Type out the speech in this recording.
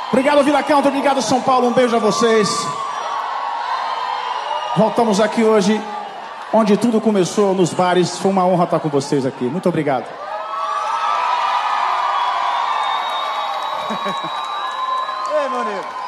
Obrigado, Vila Country. Obrigado, São Paulo. Um beijo a vocês. Voltamos aqui hoje, onde tudo começou, nos bares. Foi uma honra estar com vocês aqui. Muito obrigado. Ei, meu amigo.